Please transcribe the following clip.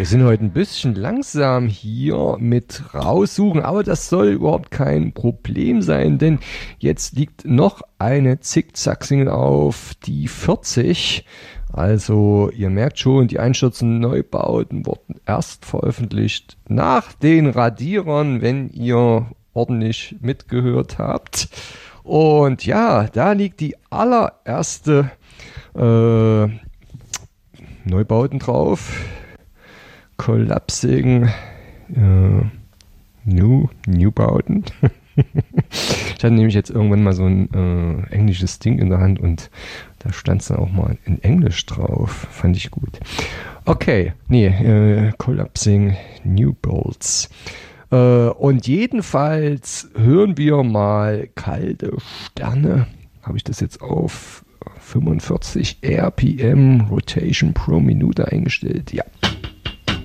Wir sind heute ein bisschen langsam hier mit raussuchen, aber das soll überhaupt kein Problem sein, denn jetzt liegt noch eine Zickzack-Single auf die 40. Also ihr merkt schon, die einstürzenden Neubauten wurden erst veröffentlicht nach den Radierern, wenn ihr ordentlich mitgehört habt. Und ja, da liegt die allererste Neubauten drauf. Collapsing Newbauten. Ich hatte nämlich jetzt irgendwann mal so ein englisches Ding in der Hand und da stand es dann auch mal in Englisch drauf. Fand ich gut. Okay, Collapsing New Bolts. Und jedenfalls hören wir mal Kalte Sterne. Habe ich das jetzt auf 45 RPM Rotation pro Minute eingestellt? Ja.